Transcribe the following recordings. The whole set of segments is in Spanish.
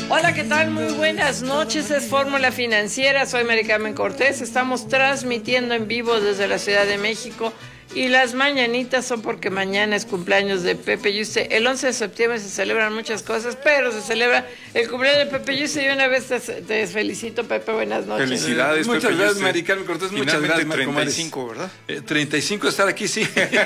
Hola, ¿qué tal? Muy buenas noches, es Fórmula Financiera, soy Mari Carmen Cortés, estamos transmitiendo en vivo desde la Ciudad de México y las mañanitas son porque mañana es cumpleaños de Pepe Yuste. El 11 de septiembre se celebran muchas cosas, pero se celebra el cumpleaños de Pepe Yuste y una vez te felicito, Pepe, buenas noches. Felicidades, muchas Pepe gracias, Yuste. Mari Carmen Cortés, muchas gracias, Marco 35, ¿verdad? 35 estar aquí, sí.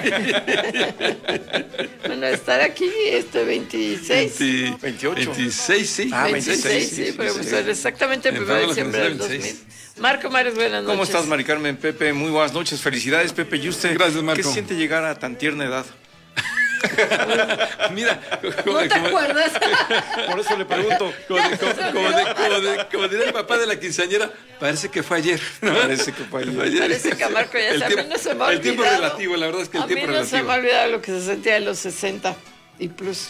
Bueno, estar aquí 26. 28. 26, sí. 26, sí, pero pues exactamente el 1 de diciembre del 2000. Marco Mares, buenas noches. ¿Cómo estás, Mari Carmen? Pepe, muy buenas noches. Felicidades, Pepe Yuste. Gracias, Marco. ¿Qué se siente llegar a tan tierna edad? Mira, ¿No te acuerdas? Por eso le pregunto. como diría el papá de la quinceañera, parece que fue ayer. Parece que fue ayer. Parece que a Marco ya se, a mí no se me ha olvidado. El tiempo es relativo, la verdad es que el tiempo es relativo. A mí no se me ha olvidado lo que se sentía en los 60 y plus.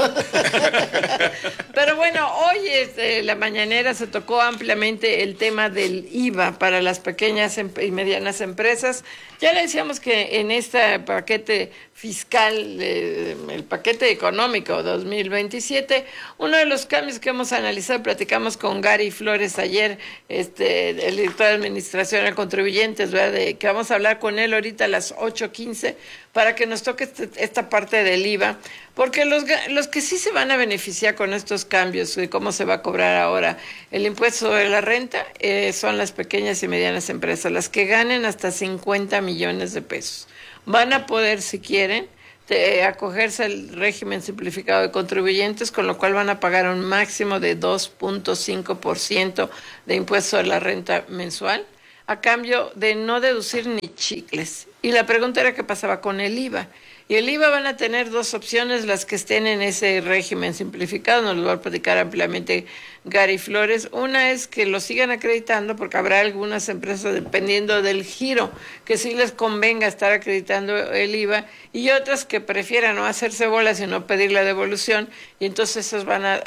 Pero bueno, hoy la mañanera se tocó ampliamente el tema del IVA para las pequeñas y medianas empresas. Ya le decíamos que en este paquete fiscal, el paquete económico 2027, uno de los cambios que hemos analizado, platicamos con Gary Flores ayer, el director de Administración a Contribuyentes, ¿verdad? Que vamos a hablar con él ahorita a las 8:15 para que nos toque esta parte del IVA, porque los que sí se van a beneficiar con estos cambios y cómo se va a cobrar ahora el impuesto de la renta son las pequeñas y medianas empresas, las que ganen hasta 50 millones de pesos. Van a poder, si quieren, acogerse al régimen simplificado de contribuyentes, con lo cual van a pagar un máximo de 2.5% de impuesto de la renta mensual, a cambio de no deducir ni chicles. Y la pregunta era qué pasaba con el IVA. Y el IVA van a tener dos opciones, las que estén en ese régimen simplificado, nos lo va a platicar ampliamente Gary Flores. Una es que lo sigan acreditando, porque habrá algunas empresas, dependiendo del giro, que sí les convenga estar acreditando el IVA, y otras que prefieran no hacerse bolas y no pedir la devolución, y entonces esos van a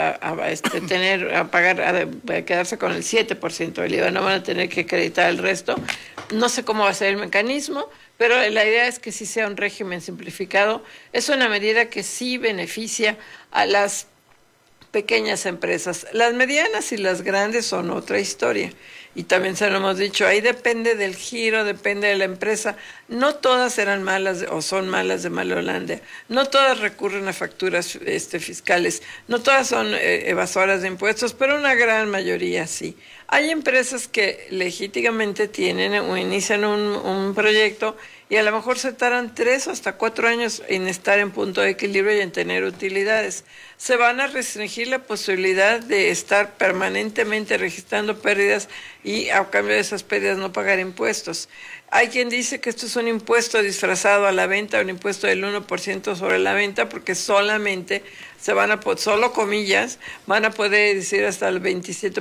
quedarse con el 7% del IVA, no van a tener que acreditar el resto. No sé cómo va a ser el mecanismo, pero la idea es que sí sea un régimen simplificado. Es una medida que sí beneficia a las pequeñas empresas. Las medianas y las grandes son otra historia. Y también se lo hemos dicho, ahí depende del giro, depende de la empresa. No todas eran malas o son malas de Malolandia. No todas recurren a facturas fiscales. No todas son evasoras de impuestos, pero una gran mayoría sí. Hay empresas que legítimamente tienen o inician un proyecto y a lo mejor se tardan 3 o hasta 4 años en estar en punto de equilibrio y en tener utilidades. Se van a restringir la posibilidad de estar permanentemente registrando pérdidas y a cambio de esas pérdidas no pagar impuestos. Hay quien dice que esto es un impuesto disfrazado a la venta, un impuesto del 1% sobre la venta, porque solamente solo comillas, van a poder decir hasta el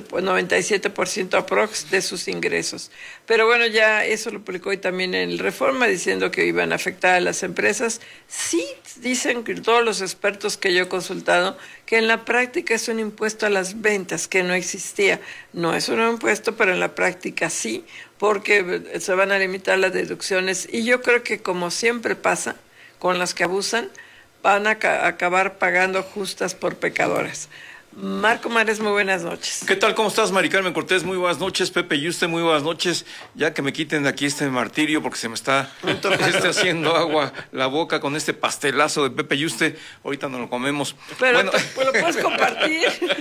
97% aprox de sus ingresos. Pero bueno, ya eso lo publicó hoy también en el Reforma, diciendo que iban a afectar a las empresas. Sí, dicen que todos los expertos que yo he consultado, que en la práctica es un impuesto a las ventas, que no existía. No es un impuesto, pero en la práctica sí, porque se van a limitar las deducciones. Y yo creo que, como siempre pasa con las que abusan, van a acabar pagando justas por pecadoras. Marco Mares, muy buenas noches. ¿Qué tal? ¿Cómo estás, Mari Carmen Cortés? Muy buenas noches. Pepe Yuste, muy buenas noches. Ya que me quiten de aquí este martirio, porque se me está haciendo agua la boca con este pastelazo de Pepe Yuste. Ahorita nos lo comemos. Pero bueno, lo puedes compartir.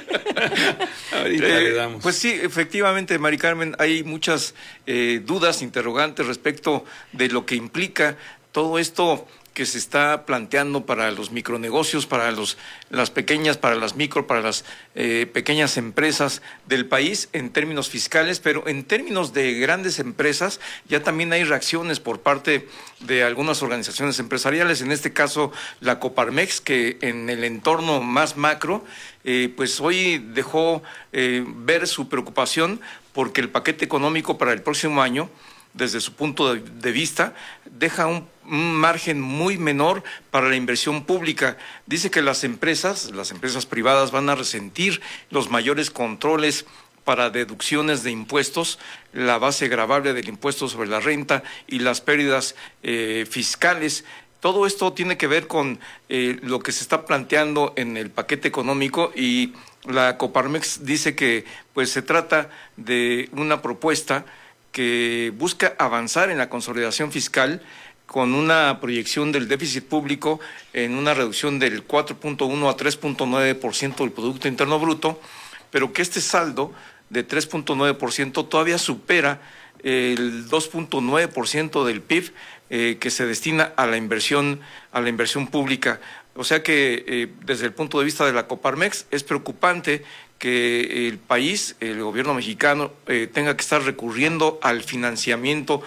Ahorita le damos. Pues sí, efectivamente, Mari Carmen, hay muchas dudas, interrogantes respecto de lo que implica todo esto que se está planteando para los micronegocios, para las pequeñas, para las micro, para las pequeñas empresas del país en términos fiscales, pero en términos de grandes empresas ya también hay reacciones por parte de algunas organizaciones empresariales, en este caso la Coparmex, que en el entorno más macro, pues hoy dejó ver su preocupación porque el paquete económico para el próximo año, desde su punto de vista, deja un margen muy menor para la inversión pública. Dice que las empresas privadas van a resentir los mayores controles para deducciones de impuestos, la base gravable del impuesto sobre la renta y las pérdidas fiscales. todo esto tiene que ver con lo que se está planteando en el paquete económico, y la Coparmex dice que pues se trata de una propuesta que busca avanzar en la consolidación fiscal con una proyección del déficit público en una reducción del 4.1 a 3.9% del Producto Interno Bruto, pero que este saldo de 3.9% todavía supera el 2.9% del PIB que se destina a la inversión pública. O sea que desde el punto de vista de la Coparmex es preocupante que el país, el gobierno mexicano, tenga que estar recurriendo al financiamiento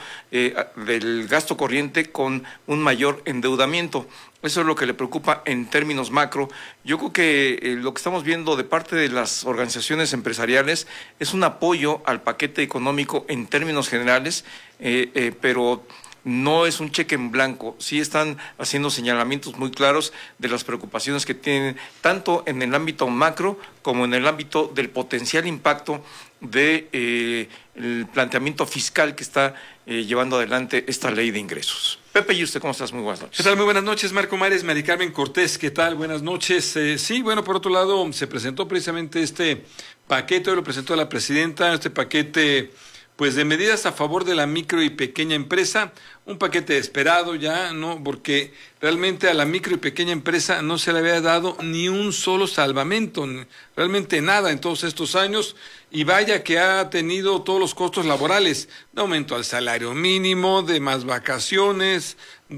del gasto corriente con un mayor endeudamiento. Eso es lo que le preocupa en términos macro. Yo creo que lo que estamos viendo de parte de las organizaciones empresariales es un apoyo al paquete económico en términos generales, pero no es un cheque en blanco. Sí están haciendo señalamientos muy claros de las preocupaciones que tienen tanto en el ámbito macro como en el ámbito del potencial impacto de el planteamiento fiscal que está llevando adelante esta ley de ingresos. Pepe, ¿y usted cómo estás? Muy buenas noches. ¿Qué tal? Muy buenas noches, Marco Mares, Mari Carmen Cortés, ¿qué tal? Buenas noches. Sí, bueno, por otro lado, se presentó precisamente este paquete, hoy lo presentó la presidenta, este paquete pues de medidas a favor de la micro y pequeña empresa, un paquete esperado ya, ¿no? Porque realmente a la micro y pequeña empresa no se le había dado ni un solo salvamento, realmente nada en todos estos años, y vaya que ha tenido todos los costos laborales, de aumento al salario mínimo, de más vacaciones,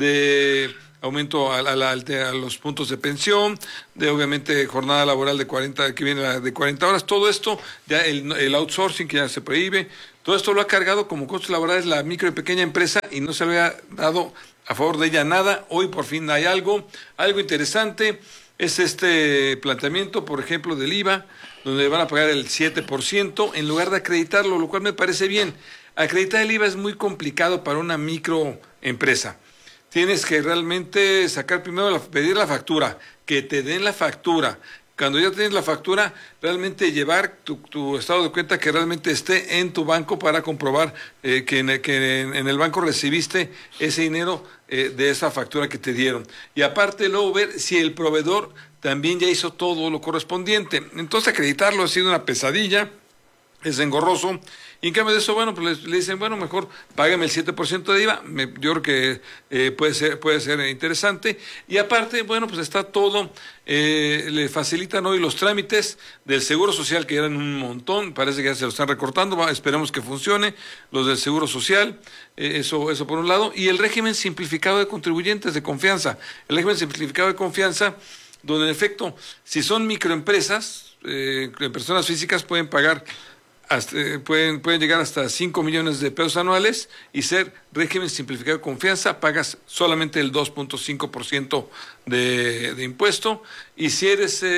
de aumento a los puntos de pensión, de obviamente jornada laboral de 40, que viene de 40 horas, todo esto, ya el outsourcing que ya se prohíbe, todo esto lo ha cargado como costos laborales la micro y pequeña empresa y no se le había dado a favor de ella nada. Hoy por fin hay algo interesante, es este planteamiento, por ejemplo, del IVA, donde van a pagar el 7% en lugar de acreditarlo, lo cual me parece bien. Acreditar el IVA es muy complicado para una microempresa. Tienes que realmente sacar primero, pedir la factura, que te den la factura. Cuando ya tienes la factura, realmente llevar tu estado de cuenta que realmente esté en tu banco para comprobar que en el banco recibiste ese dinero de esa factura que te dieron. Y aparte luego ver si el proveedor también ya hizo todo lo correspondiente. Entonces acreditarlo ha sido una pesadilla, es engorroso. Y en cambio de eso, bueno, pues le dicen, bueno, mejor págame el 7% de IVA. Yo creo que puede ser interesante. Y aparte, bueno, pues está todo, le facilitan hoy los trámites del Seguro Social, que eran un montón, parece que ya se lo están recortando, esperemos que funcione, los del Seguro Social, eso por un lado, y el régimen simplificado de contribuyentes de confianza. El régimen simplificado de confianza, donde en efecto, si son microempresas, personas físicas pueden pagar pueden llegar hasta 5 millones de pesos anuales y ser régimen simplificado de confianza, pagas solamente el 2.5% de impuesto, y si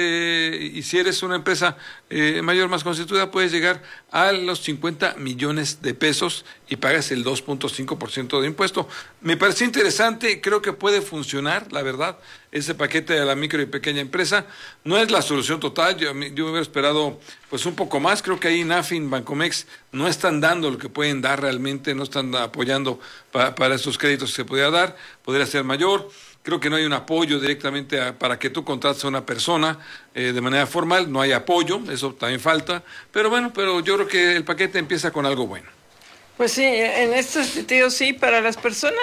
eres una empresa mayor más constituida puedes llegar a los 50 millones de pesos y pagas el 2.5% de impuesto. Me parece interesante, creo que puede funcionar, la verdad, ese paquete de la micro y pequeña empresa. No es la solución total, yo me hubiera esperado pues un poco más. Creo que ahí Nafin, Bancomex no están dando lo que pueden dar realmente, no están apoyando para esos créditos que se podría dar, podría ser mayor. Creo que no hay un apoyo directamente para que tú contrates a una persona de manera formal, no hay apoyo, eso también falta, pero yo creo que el paquete empieza con algo bueno. Pues sí, en este sentido sí, para las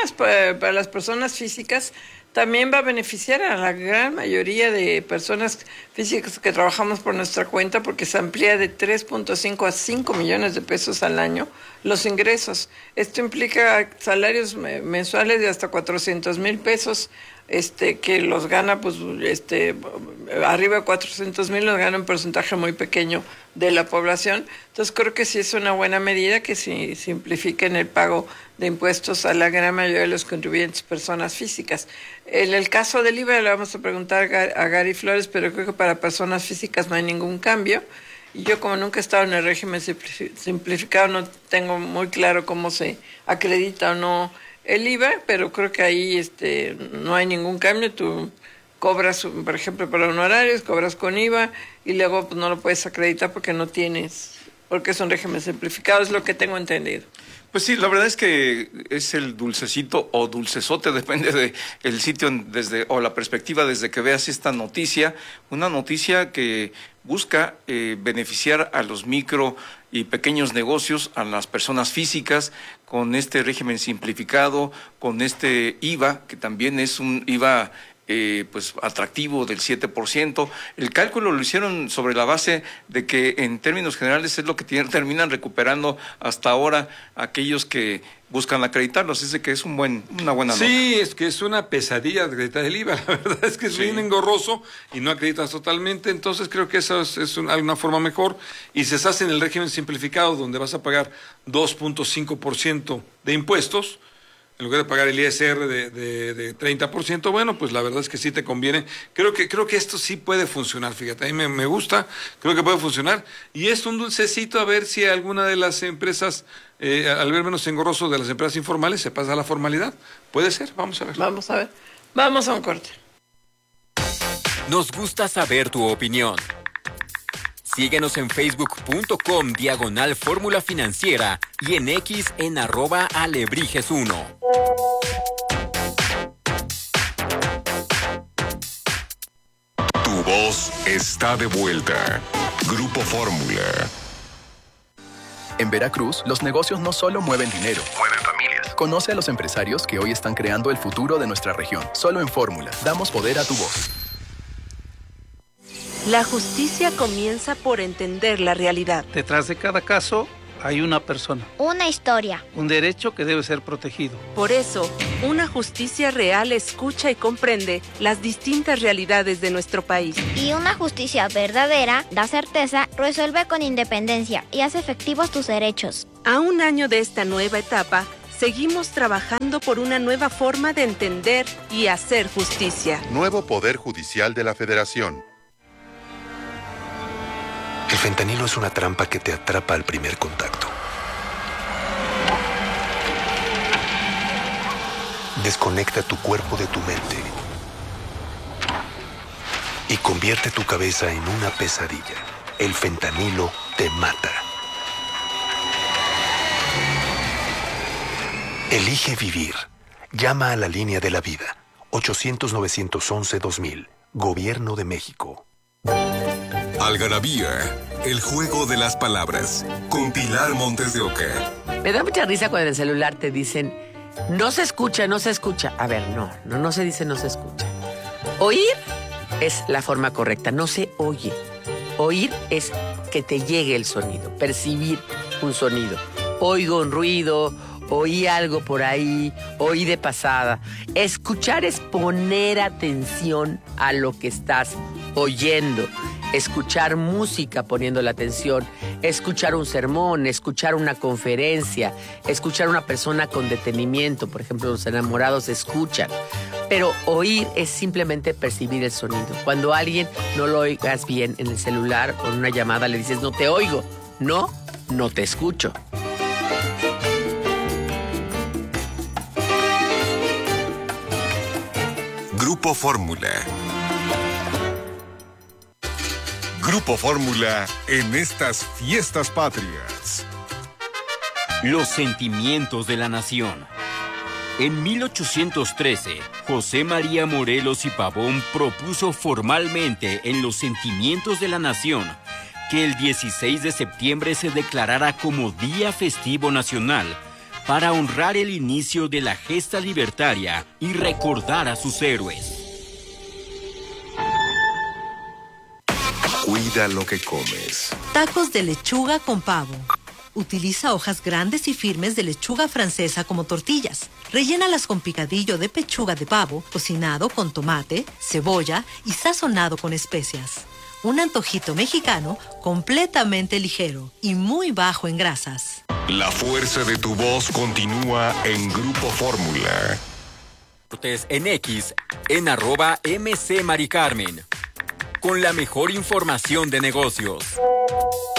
personas físicas también va a beneficiar a la gran mayoría de personas físicas que trabajamos por nuestra cuenta, porque se amplía de 3.5 a 5 millones de pesos al año los ingresos. Esto implica salarios mensuales de hasta 400,000 pesos, que los gana, pues, arriba de 400,000 los gana un porcentaje muy pequeño de la población. Entonces creo que sí es una buena medida que sí simplifiquen el pago de impuestos a la gran mayoría de los contribuyentes, personas físicas. En el caso del IVA le vamos a preguntar a Gary Flores, pero creo que para personas físicas no hay ningún cambio. Y yo, como nunca he estado en el régimen simplificado, no tengo muy claro cómo se acredita o no el IVA, pero creo que ahí no hay ningún cambio. Tú cobras, por ejemplo, para honorarios, cobras con IVA y luego pues, no lo puedes acreditar porque no tienes porque es un régimen simplificado, es lo que tengo entendido. Pues sí, la verdad es que es el dulcecito o dulcesote, depende de el sitio o la perspectiva desde que veas esta noticia, una noticia que busca beneficiar a los micro y pequeños negocios, a las personas físicas, con este régimen simplificado, con este IVA, que también es un IVA pues atractivo del 7%. El cálculo lo hicieron sobre la base de que en términos generales es lo que terminan recuperando hasta ahora aquellos que buscan acreditarlos. Es de que es una buena nota. Sí, es que es una pesadilla acreditar el IVA. La verdad es que es bien engorroso y no acreditas totalmente. Entonces creo que eso es una forma mejor. Y se hace en el régimen simplificado, donde vas a pagar 2.5% de impuestos, en lugar de pagar el ISR de 30%, bueno, pues la verdad es que sí te conviene. Creo que esto sí puede funcionar, fíjate, a mí me gusta, creo que puede funcionar. Y es un dulcecito a ver si alguna de las empresas, al ver menos engorroso de las empresas informales, se pasa a la formalidad. Puede ser, vamos a ver. Vamos a ver. Vamos a un corte. Nos gusta saber tu opinión. Síguenos en facebook.com/Fórmula Financiera y en X en @Alebrijes1. Tu voz está de vuelta. Grupo Fórmula. En Veracruz, los negocios no solo mueven dinero, Mueven familias. Conoce a los empresarios que hoy están creando el futuro de nuestra región. Solo en Fórmula, damos poder a tu voz. La justicia comienza por entender la realidad. Detrás de cada caso hay una persona, una historia, un derecho que debe ser protegido. Por eso, una justicia real escucha y comprende las distintas realidades de nuestro país. Y una justicia verdadera da certeza, resuelve con independencia y hace efectivos tus derechos. A un año de esta nueva etapa, seguimos trabajando por una nueva forma de entender y hacer justicia. Nuevo Poder Judicial de la Federación. El fentanilo es una trampa que te atrapa al primer contacto. Desconecta tu cuerpo de tu mente y convierte tu cabeza en una pesadilla. El fentanilo te mata. Elige vivir. Llama a la línea de la vida. 800-911-2000. Gobierno de México. Algarabía, el juego de las palabras, con Pilar Montes de Oca. Me da mucha risa cuando en el celular te dicen, no se escucha, no se escucha. A ver, no se dice no se escucha. Oír es la forma correcta, no se oye. Oír es que te llegue el sonido, percibir un sonido. Oigo un ruido, oí algo por ahí, oí de pasada. Escuchar es poner atención a lo que estás oyendo. Escuchar música poniendo la atención, escuchar un sermón, escuchar una conferencia, escuchar a una persona con detenimiento. Por ejemplo, los enamorados escuchan. Pero oír es simplemente percibir el sonido. Cuando a alguien no lo oigas bien en el celular o en una llamada le dices, no te oigo. No te escucho. Grupo Fórmula. Grupo Fórmula en estas fiestas patrias. Los sentimientos de la nación. En 1813, José María Morelos y Pavón propuso formalmente en los sentimientos de la nación que el 16 de septiembre se declarara como Día Festivo Nacional para honrar el inicio de la gesta libertaria y recordar a sus héroes. Cuida lo que comes. Tacos de lechuga con pavo. Utiliza hojas grandes y firmes de lechuga francesa como tortillas. Rellénalas con picadillo de pechuga de pavo, cocinado con tomate, cebolla y sazonado con especias. Un antojito mexicano completamente ligero y muy bajo en grasas. La fuerza de tu voz continúa en Grupo Fórmula. En X, en @MC Maricarmen. Con la mejor información de negocios.